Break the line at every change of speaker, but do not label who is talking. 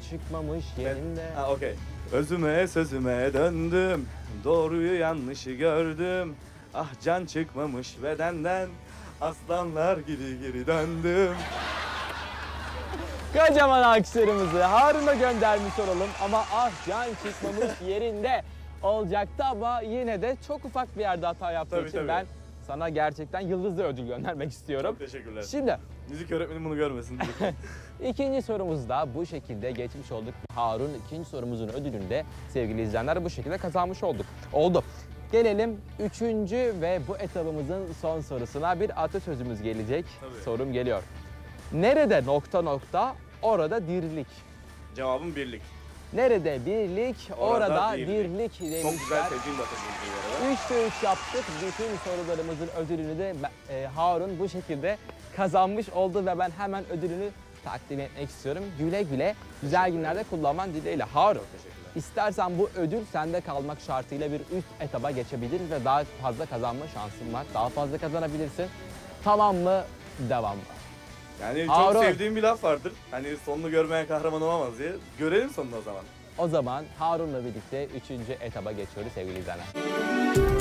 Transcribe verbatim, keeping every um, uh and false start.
çıkmamış yerinde.
Ha okey. Özüme sözüme döndüm, doğruyu yanlışı gördüm. Ah can çıkmamış bedenden, aslanlar gibi geri döndüm.
Kocaman alkışlarımızı Harun'a göndermiş olalım ama ah can çıkmamış yerinde olacaktı ama yine de çok ufak bir yerde hata yaptığı
Tabii,
için
tabii.
ben sana gerçekten yıldızlı ödül göndermek istiyorum.
Çok teşekkürler.
Şimdi
Müzik öğretmenim bunu görmesin.
ikinci sorumuzda bu şekilde geçmiş olduk. Harun ikinci sorumuzun ödülünü de sevgili izleyenler bu şekilde kazanmış olduk. Oldu. Gelelim üçüncü ve bu etabımızın son sorusuna. Bir atasözümüz gelecek.
Tabii.
Sorum geliyor. Nerede nokta nokta orada dirlik.
Cevabım birlik.
Nerede birlik orada,
Orada
dirlik,
dirlik.
demişler.
Çok güzel sevdiğim bir atasözü bu arada.
Üçte üç yaptık. Bütün sorularımızın ödülünü de e, Harun bu şekilde kazanmış oldu ve ben hemen ödülünü takdim etmek istiyorum. Güle güle güzel günlerde kullanman dileğiyle. Harun,
Teşekkürler.
istersen bu ödül sende kalmak şartıyla bir üst etaba geçebilir ve daha fazla kazanma şansın var. Daha fazla kazanabilirsin. Tamam mı? Devam mı?
Yani
Harun.
çok sevdiğim bir laf vardır. Hani sonunu görmeyen kahraman olamaz diye. Görelim sonunu o zaman.
O zaman Harun'la birlikte üçüncü etaba geçiyoruz sevgili izleyenler.